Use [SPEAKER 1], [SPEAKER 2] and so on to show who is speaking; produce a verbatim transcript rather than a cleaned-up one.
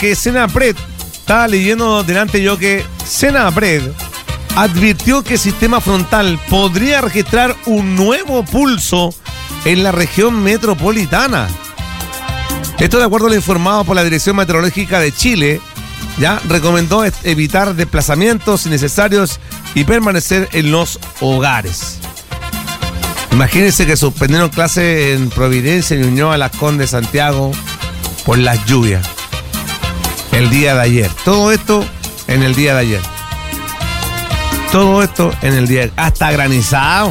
[SPEAKER 1] que Senapred, estaba leyendo delante yo que Senapred advirtió que el sistema frontal podría registrar un nuevo pulso en la región metropolitana. Esto de acuerdo a lo informado por la Dirección Meteorológica de Chile, ya recomendó evitar desplazamientos innecesarios y permanecer en los hogares. Imagínense que suspendieron clases en Providencia, Ñuñoa, Las Condes, Santiago, por las lluvias. El día de ayer. Todo esto en el día de ayer. Todo esto en el día. Hasta granizado.